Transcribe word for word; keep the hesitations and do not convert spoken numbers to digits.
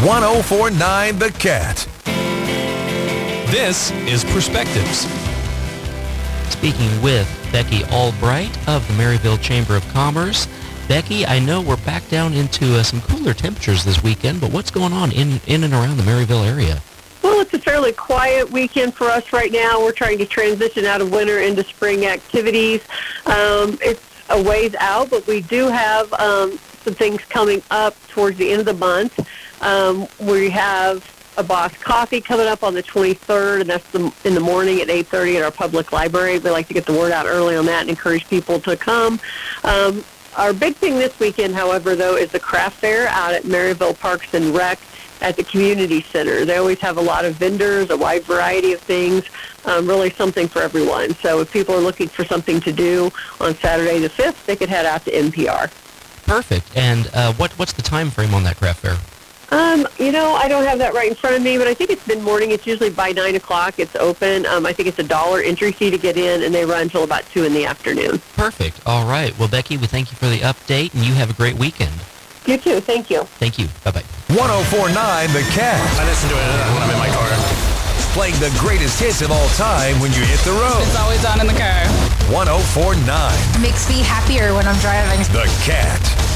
one oh four point nine The Cat. This is Perspectives. Speaking with Becky Albright of the Maryville Chamber of Commerce. Becky, I know we're back down into uh, some cooler temperatures this weekend, but what's going on in, in and around the Maryville area? Well, it's a fairly quiet weekend for us right now. We're trying to transition out of winter into spring activities. Um, it's a ways out, but we do have um, some things coming up towards the end of the month. Um, we have a Boss Coffee coming up on the twenty-third, and that's the, in the morning at eight thirty at our public library. We like to get the word out early on that and encourage people to come. Um, our big thing this weekend, however, though, is the craft fair out at Maryville Parks and Rec at the community center. They always have a lot of vendors, a wide variety of things, um, really something for everyone. So if people are looking for something to do on Saturday the fifth, they could head out to N P R. Perfect. And uh, what what's the time frame on that craft fair? Um, you know, I don't have that right in front of me, but I think it's mid-morning. It's usually by nine o'clock. It's open. Um, I think it's a dollar entry fee to get in, and they run until about two in the afternoon. Perfect. All right. Well, Becky, we thank you for the update, and you have a great weekend. You too. Thank you. Thank you. Bye-bye. one oh four point nine The Cat. I listen to it when I'm in my car. Playing the greatest hits of all time when you hit the road. It's always on in the car. one oh four point nine Makes me happier when I'm driving. The Cat.